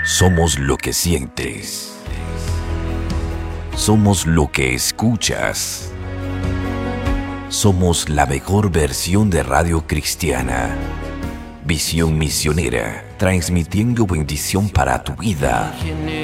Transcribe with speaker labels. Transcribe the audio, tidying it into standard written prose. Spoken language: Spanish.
Speaker 1: Somos lo que sientes. Somos lo que escuchas. Somos la mejor versión de Radio Cristiana. Visión misionera, transmitiendo bendición para tu vida.